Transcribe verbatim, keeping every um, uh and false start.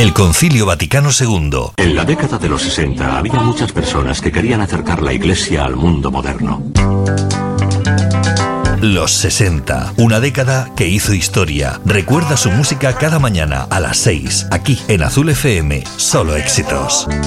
El Concilio Vaticano segundo. En la década de los sesenta había muchas personas que querían acercar la Iglesia al mundo moderno. Los sesenta, una década que hizo historia. Recuerda su música cada mañana a las seis, aquí en Azul F M. Solo éxitos.